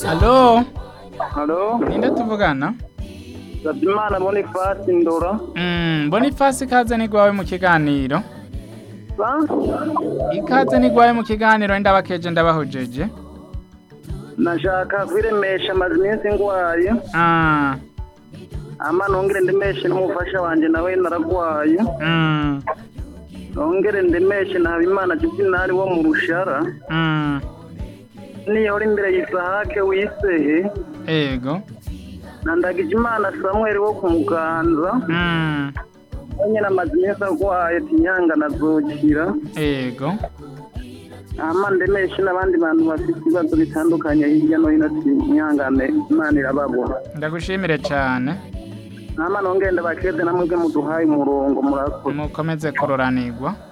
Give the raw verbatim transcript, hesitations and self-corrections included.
Halo, Halo, ninde tuvugana? Sabimana Boniface Ndora. Mm, Boniface ikaze ni gwawe mu kiganiro. Ba? Ikaze ni gwawe mu kiganiro ndabakeje ndabahojeje. Nashaka kwiremesha amazi iminsi ngwaye. Ah. Ama nongere ndemeshe n'umufasha wanje nawe naragwaye. Mm. Nongere ndemeshe na Habimana Juvenal wo mu Rushara. Mm. Niyo uri imbere y'Isahake wisehe. Ego. Nandagijimana Samuel wo ku Muganza. Mm. Onye n'amazi iminsi agwaye tinyanga nazokira. Ego. Ama ndemeshe n'abandi bantu bafite ibibazo bitandukanye hirya no hino tinyangane Imana irababona. Ndagushimire cyane. Ama nongende bakeze namwe muduhaye umurongo murakoze. Mukomeze kuroranirwa.